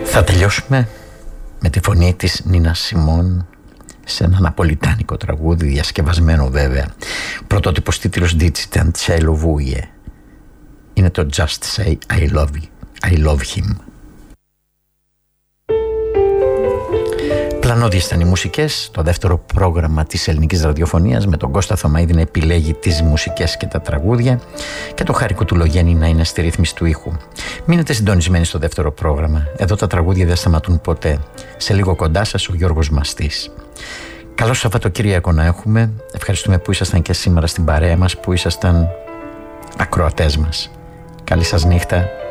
Θα τελειώσουμε με τη φωνή της Νίνα Σιμών σε ένα ναπολιτάνικο τραγούδι, διασκευασμένο βέβαια. Πρωτότυπος τίτλος Dicite Cielo Vuie. Είναι το Just Say I love him. Πλανώδιες ήταν οι μουσικές, το δεύτερο πρόγραμμα της ελληνικής ραδιοφωνίας, με τον Κώστα Θωμαίδη να επιλέγει τις μουσικές και τα τραγούδια και το Χάρη Κουτουλογέννη να είναι στη ρύθμιση του ήχου. Μείνετε συντονισμένοι στο δεύτερο πρόγραμμα. Εδώ τα τραγούδια δεν σταματούν ποτέ. Σε λίγο κοντά σας ο Γιώργος Μαστής. Καλό Σαββατοκύριακο να έχουμε. Ευχαριστούμε που ήσασταν και σήμερα στην παρέα μας, που ήσασταν ακροατές μας. Καλή σας νύχτα.